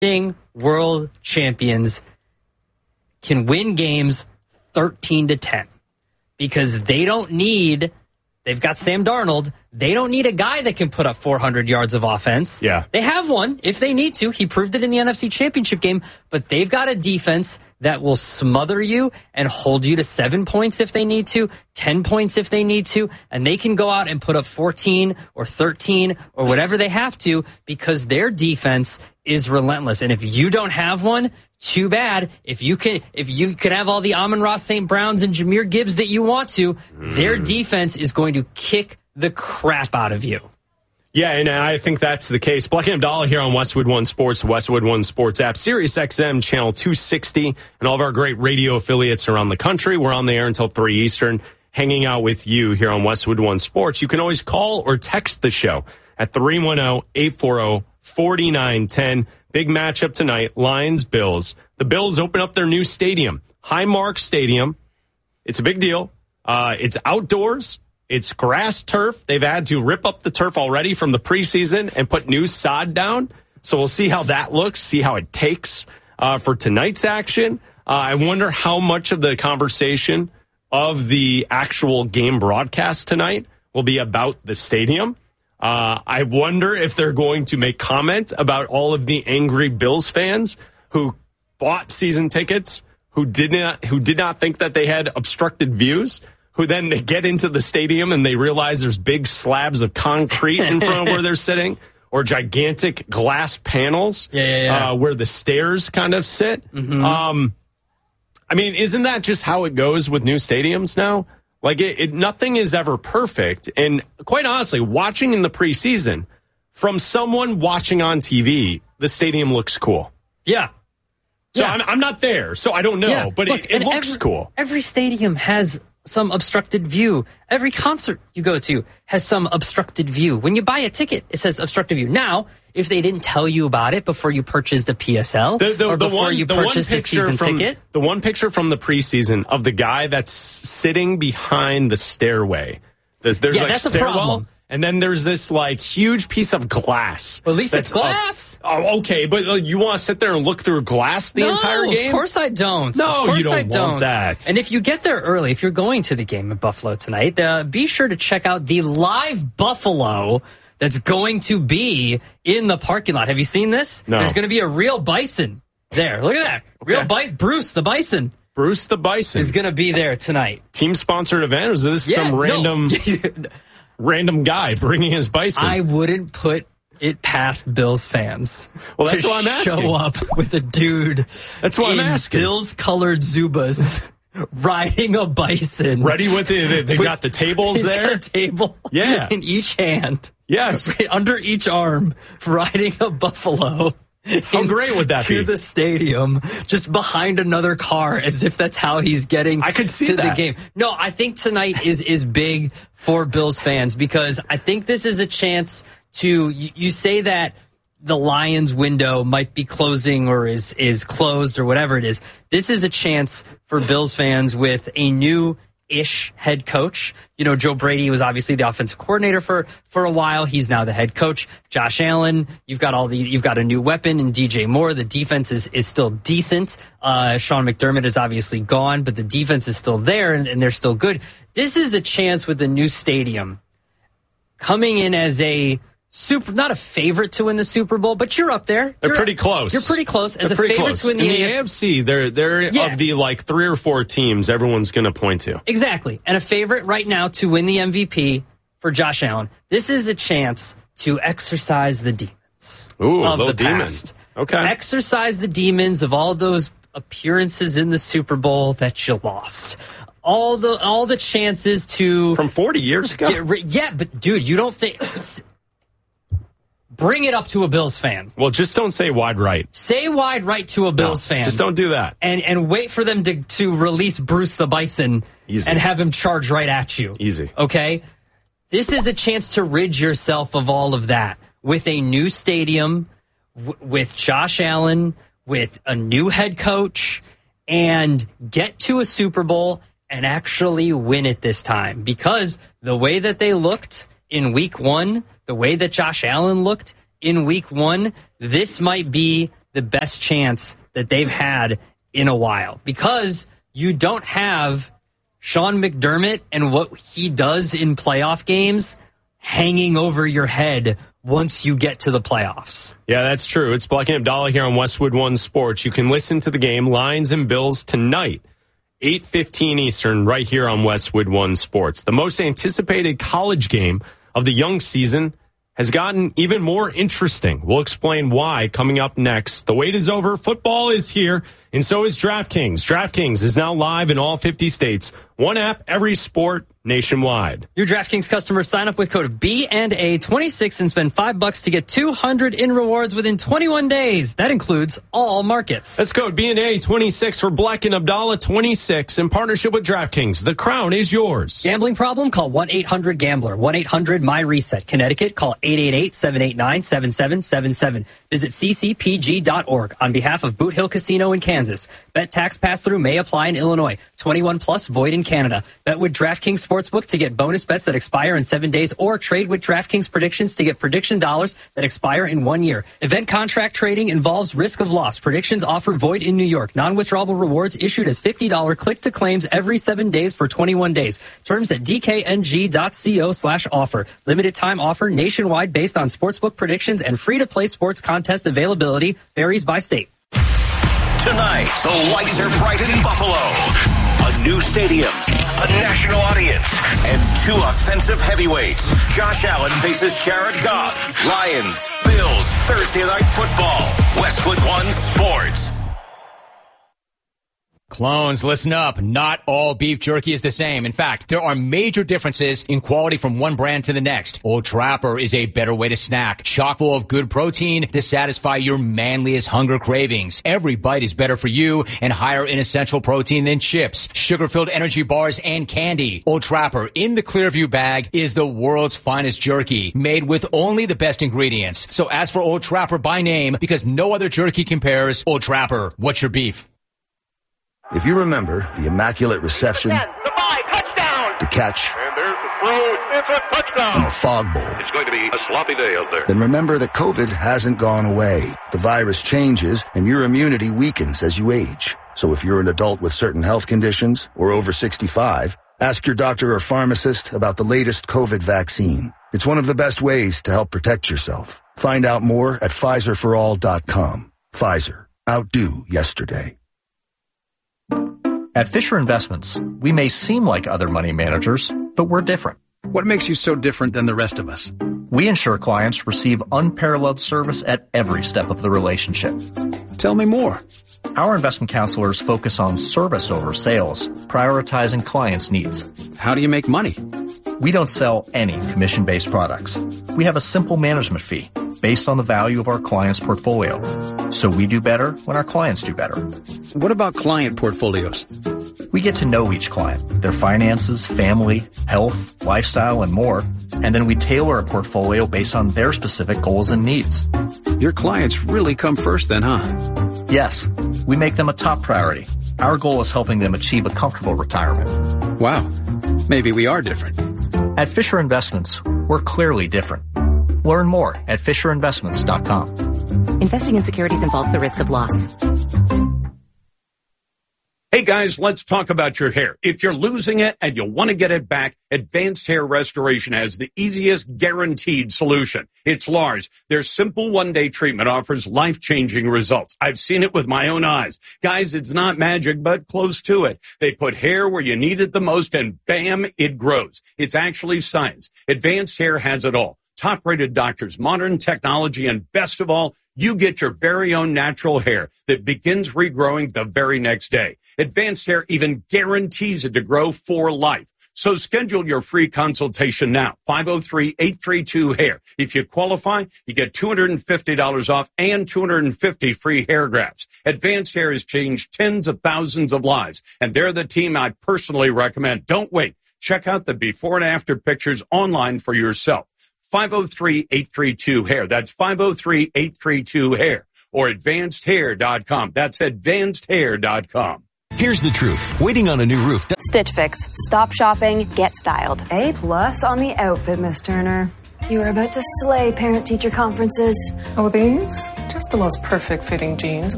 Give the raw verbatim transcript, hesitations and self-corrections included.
world champions can win games thirteen to ten because they don't need, they've got Sam Darnold. They don't need a guy that can put up four hundred yards of offense. Yeah. They have one if they need to. He proved it in the N F C Championship game, but they've got a defense that will smother you and hold you to seven points if they need to, ten points if they need to, and they can go out and put up fourteen or thirteen or whatever they have to because their defense is relentless. And if you don't have one, too bad. If you can, if you could have all the Amon-Ra Saint Browns and Jahmyr Gibbs that you want to, mm. their defense is going to kick the crap out of you. Yeah, and I think that's the case. Black and Abdallah here on Westwood One Sports, Westwood One Sports app, Sirius X M, channel two sixty, and all of our great radio affiliates around the country. We're on the air until three Eastern, hanging out with you here on Westwood One Sports. You can always call or text the show at three one zero, eight four zero, four nine one zero. Big matchup tonight, Lions-Bills. The Bills open up their new stadium, Highmark Stadium. It's a big deal. Uh, it's outdoors. It's grass turf. They've had to rip up the turf already from the preseason and put new sod down. So we'll see how that looks, see how it takes uh, for tonight's action. Uh, I wonder how much of the conversation of the actual game broadcast tonight will be about the stadium. Uh, I wonder if they're going to make comment about all of the angry Bills fans who bought season tickets, who did not, who did not think that they had obstructed views, who then they get into the stadium and they realize there's big slabs of concrete in front of where they're sitting, or gigantic glass panels yeah, yeah, yeah. Uh, where the stairs kind of sit. Mm-hmm. Um, I mean, isn't that just how it goes with new stadiums now? Like, it, it, nothing is ever perfect. And quite honestly, watching in the preseason, from someone watching on T V, the stadium looks cool. Yeah. So yeah. I'm, I'm not there, so I don't know, yeah. but Look, it, it looks every, cool. Every stadium has some obstructed view. Every concert you go to has some obstructed view. When you buy a ticket, it says obstructed view. Now, if they didn't tell you about it before you purchased a P S L the, the, or the before one, you the purchased one a season from, ticket. The one picture from the preseason of the guy that's sitting behind the stairway. There's, there's yeah, like that's stairwell, a problem. and then there's this like huge piece of glass. Well, at least it's glass. Up. Oh, okay, but uh, you want to sit there and look through glass the no, entire game? Of course I don't. No, of course you don't, I don't want that. And if you get there early, if you're going to the game in Buffalo tonight, uh, be sure to check out the live Buffalo that's going to be in the parking lot. Have you seen this? No. There's going to be a real bison there. Look at that. Okay. Real bison. Bruce the bison. Bruce the Bison is going to be there tonight. Team-sponsored event? Or is this yeah, some random no. random guy bringing his bison? I wouldn't put it past Bills fans. Well, that's to why I'm asking. Show up with a dude. That's why I'm in asking. Bills-colored Zubas riding a bison. Ready with the, they, they with, got the tables he's there? Got a table yeah. in each hand. Yes. Under each arm, riding a buffalo. How great would that to be? To the stadium, just behind another car, as if that's how he's getting I could see to that. the game. No, I think tonight is is big for Bills fans because I think this is a chance to, you, you say that the Lions window might be closing or is is closed or whatever it is. This is a chance for Bills fans with a new ish head coach. You know, Joe Brady was obviously the offensive coordinator for for a while. He's now the head coach. Josh Allen, you've got all the you've got a new weapon in D J Moore. The defense is, is still decent. Uh, Sean McDermott is obviously gone, but the defense is still there and, and they're still good. This is a chance with the new stadium coming in as a super, not a favorite to win the Super Bowl, but you're up there. They're you're pretty up, close. You're pretty close as they're a pretty favorite close. to win the, in the A F C. A F C. They're they're Yeah. of the like three or four teams everyone's going to point to. Exactly. And a favorite right now to win the M V P for Josh Allen. This is a chance to exercise the demons Ooh, of the demon. past. Okay. Exercise the demons of all those appearances in the Super Bowl that you lost. All the all the chances to from forty years ago. Get ri- yeah, but dude, you don't think bring it up to a Bills fan. Well, just don't say wide right. Say wide right to a Bills no, fan. Just don't do that. And and wait for them to, to release Bruce the Bison Easy. and have him charge right at you. Easy. Okay? This is a chance to rid yourself of all of that with a new stadium, w- with Josh Allen, with a new head coach, and get to a Super Bowl and actually win it this time. Because the way that they looked in week one, the way that Josh Allen looked in week one, this might be the best chance that they've had in a while, because you don't have Sean McDermott and what he does in playoff games hanging over your head once you get to the playoffs. Yeah, that's true. It's Black and Abdallah here on Westwood One Sports. You can listen to the game, Lions and Bills, tonight, eight fifteen Eastern, right here on Westwood One Sports. The most anticipated college game of the young season has gotten even more interesting. We'll explain why coming up next. The wait is over. Football is here, and so is DraftKings. DraftKings is now live in all fifty states. One app, every sport, nationwide. New DraftKings customers sign up with code B and A twenty-six and spend five bucks to get two hundred in rewards within twenty-one days. That includes all markets. That's code B and A twenty-six for Black and Abdallah twenty-six in partnership with DraftKings. The crown is yours. Gambling problem? Call one eight hundred gambler. one eight hundred my reset. Connecticut, call eight eight eight, seven eight nine, seven seven seven seven. Visit c c p g dot org on behalf of Boot Hill Casino in Kansas. Bet tax pass-through may apply in Illinois. twenty-one plus void in Canada. Bet with DraftKings Sportsbook to get bonus bets that expire in seven days, or trade with DraftKings Predictions to get prediction dollars that expire in one year. Event contract trading involves risk of loss. Predictions offer void in New York. Non-withdrawable rewards issued as fifty dollars click-to-claims every seven days for twenty-one days. Terms at d k n g dot co slash offer. Limited time offer nationwide based on sportsbook predictions, and free-to-play sports contest availability varies by state. Tonight, the lights are bright in Buffalo. A new stadium, a national audience, and two offensive heavyweights. Josh Allen faces Jared Goff. Lions, Bills, Thursday Night Football. Westwood One Sports. Clones, listen up. Not all beef jerky is the same. In fact, there are major differences in quality from one brand to the next. Old Trapper is a better way to snack, chock full of good protein to satisfy your manliest hunger cravings. Every bite is better for you and higher in essential protein than chips, sugar-filled energy bars, and candy. Old Trapper in the Clearview bag is the world's finest jerky, made with only the best ingredients. So ask for Old Trapper by name, because no other jerky compares. Old Trapper, what's your beef? If you remember the immaculate reception, the five, touchdown, the catch, and there's the throw, it's a touchdown, and the fog bowl, it's going to be a sloppy day out there. Then remember that COVID hasn't gone away. The virus changes, and your immunity weakens as you age. So if you're an adult with certain health conditions or over sixty-five, ask your doctor or pharmacist about the latest COVID vaccine. It's one of the best ways to help protect yourself. Find out more at Pfizer for all dot com. Pfizer. Outdo yesterday. At Fisher Investments, we may seem like other money managers, but we're different. What makes you so different than the rest of us? We ensure clients receive unparalleled service at every step of the relationship. Tell me more. Our investment counselors focus on service over sales, prioritizing clients' needs. How do you make money? We don't sell any commission-based products. We have a simple management fee based on the value of our client's portfolio. So we do better when our clients do better. What about client portfolios? We get to know each client, their finances, family, health, lifestyle, and more, and then we tailor a portfolio based on their specific goals and needs. Your clients really come first then, huh? Yes, we make them a top priority. Our goal is helping them achieve a comfortable retirement. Wow, maybe we are different. At Fisher Investments, we're clearly different. Learn more at fisher investments dot com. Investing in securities involves the risk of loss. Hey guys, let's talk about your hair. If you're losing it and you want to get it back, Advanced Hair Restoration has the easiest guaranteed solution. It's Lars. Their simple one-day treatment offers life-changing results. I've seen it with my own eyes. Guys, it's not magic, but close to it. They put hair where you need it the most and bam, it grows. It's actually science. Advanced Hair has it all. Top-rated doctors, modern technology, and best of all, you get your very own natural hair that begins regrowing the very next day. Advanced Hair even guarantees it to grow for life. So schedule your free consultation now, five oh three, eight three two, hair. If you qualify, you get two hundred fifty dollars off and two hundred fifty free hair grafts. Advanced Hair has changed tens of thousands of lives, and they're the team I personally recommend. Don't wait. Check out the before and after pictures online for yourself. five oh three, eight three two, hair. That's five oh three, eight three two, hair. Or advanced hair dot com. That's advanced hair dot com. Here's the truth. Waiting on a new roof. Stitch Fix. Stop shopping, get styled. A plus on the outfit, Miss Turner. You are about to slay parent-teacher conferences. Oh, these? Just the most perfect fitting jeans.